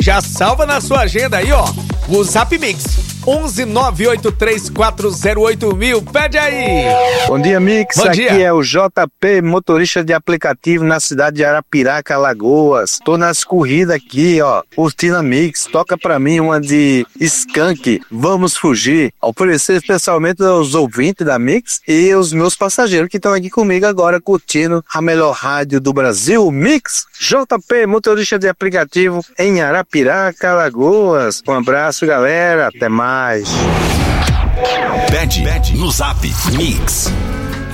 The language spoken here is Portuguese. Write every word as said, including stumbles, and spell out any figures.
Já salva na sua agenda aí, ó, o Zap Mix. onze nove oito três quatro zero oito mil. Pede aí. Bom dia, Mix. Bom Aqui dia. é o J P, motorista de aplicativo na cidade de Arapiraca, Alagoas. Tô nas corridas aqui, ó, curtindo a Mix. Toca pra mim uma de Skank, Vamos Fugir. Oferecer especialmente aos ouvintes da Mix e os meus passageiros que estão aqui comigo agora curtindo a melhor rádio do Brasil, Mix. J P, motorista de aplicativo em Arapiraca, Alagoas. Um abraço, galera. Até mais. Pede no Zap Mix.